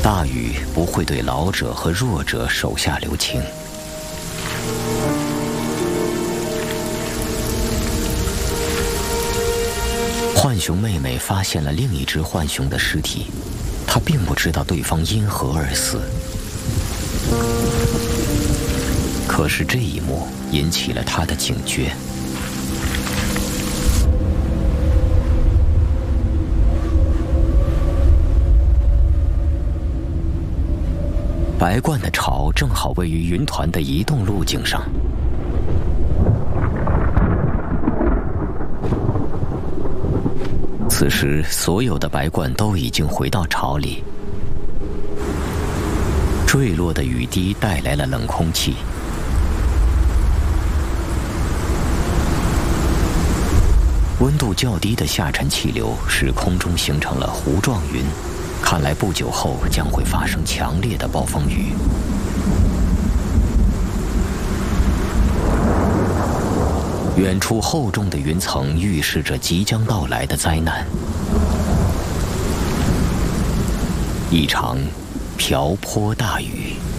大禹不会对老者和弱者手下留情。浣熊妹妹发现了另一只浣熊的尸体，她并不知道对方因何而死。可是这一幕引起了她的警觉。白鹳的巢正好位于云团的移动路径上。此时，所有的白鹳都已经回到巢里。坠落的雨滴带来了冷空气，温度较低的下沉气流使空中形成了糊状云。看来不久后将会发生强烈的暴风雨。远处厚重的云层预示着即将到来的灾难。一场瓢泼大雨。